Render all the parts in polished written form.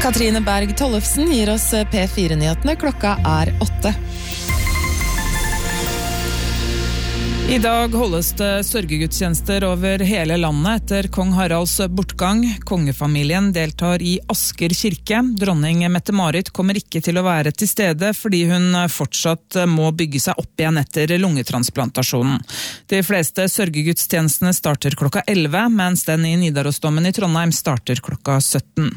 Katrine Berg Tollefsen gir oss P4-nyhetene. Klokka 8. I dag holdes det sørgegudstjenester over hele landet etter kong Haralds bortgang. Kongefamilien deltar i Asker kirke. Dronning Mette-Marit kommer ikke til å være til stede fordi hun fortsatt må bygge seg opp igjen etter lungetransplantasjonen. De fleste sørgegudstjenestene starter klokka 11, mens den i Nidarosdomen i Trondheim starter klokka 17.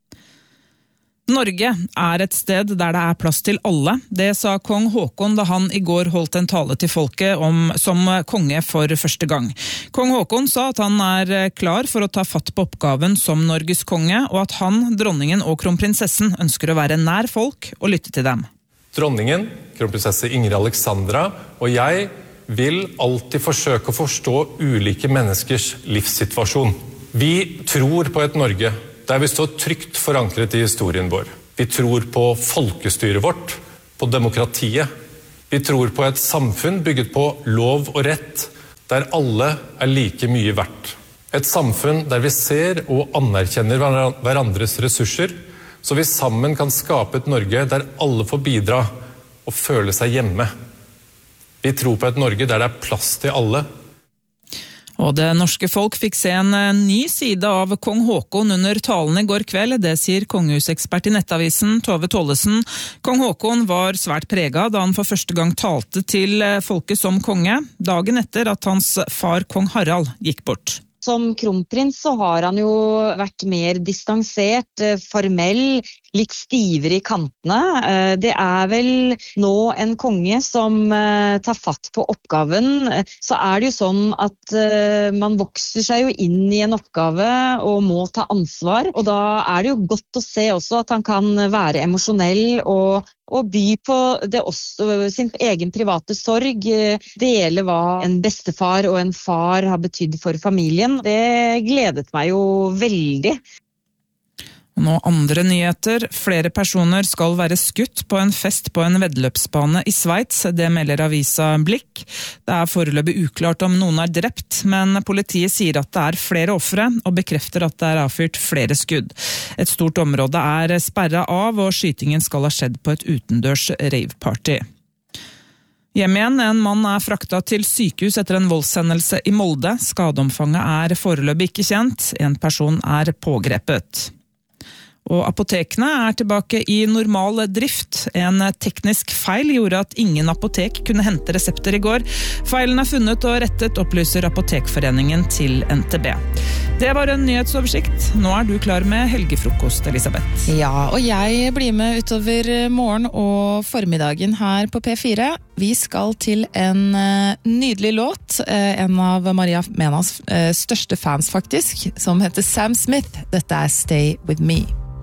Norge er et sted der det er plass til alle. Det sa kong Håkon da han i går holdt en tale til folket som konge for første gang. Kong Håkon sa at han er klar for å ta fatt på oppgaven som Norges konge, og at han, dronningen og kronprinsessen ønsker å være nær folk og lytte til dem. Dronningen, kronprinsesse Ingrid Alexandra og jeg vil alltid forsøke å forstå ulike menneskers livssituasjon. Vi tror på et Norge der vi står trygt forankret i historien vår. Vi tror på folkestyret vårt, på demokratiet. Vi tror på et samfunn bygget på lov og rett, der alle er like mye verdt. Et samfunn der vi ser og anerkjenner hverandres ressurser, så vi sammen kan skape et Norge der alle får bidra og føle seg hjemme. Vi tror på et Norge der det er plass til alle. Og det norske folk fikk se en ny side av kong Håkon under talen i går kveld. Det sier kongehusekspert i Nettavisen, Tove Tollesen. Kong Håkon var svært preget da han for første gang talte til folket som konge, dagen etter at hans far kong Harald gikk bort. Som kronprins så har han jo vært mer distansert, formell, litt stivere i kantene. Det er vel nå en konge som tar fatt på oppgaven. Så er det jo sånn at man vokser seg jo inn i en oppgave og må ta ansvar. Og da er det jo godt å se også at han kan være emosjonell og by på det også, sin egen private sorg, dele hva en bestefar og en far har betydd for familien. Det gledet meg jo veldig. Og nå andre nyheter. Flere personer skal være skutt på en fest på en veddeløpsbane i Sveits. Det melder avisa Blikk. Det er foreløpig uklart om noen er drept, men politiet sier at det er flere ofre og bekrefter at det er avfyrt flere skudd. Et stort område er sperret av, og skytingen skal ha skjedd på et utendørs raveparty. Hjem igjen, en mann er fraktet til sykehus etter en voldshendelse i Molde. Skadeomfanget er foreløpig ikke kjent. En person er pågrepet. Og apotekene er tilbake i normal drift. En teknisk feil gjorde at ingen apotek kunne hente resepter i går. Feilen er funnet og rettet, opplyser Apotekforeningen til NTB. Det var en nyhetsoversikt. Nå er du klar med helgefrokost, Elisabeth. Ja, og jeg blir med utover morgen og formiddagen her på P4. Vi skal til en nydelig låt, en av Maria Menas største fans faktisk, som heter Sam Smith. Dette er Stay With Me.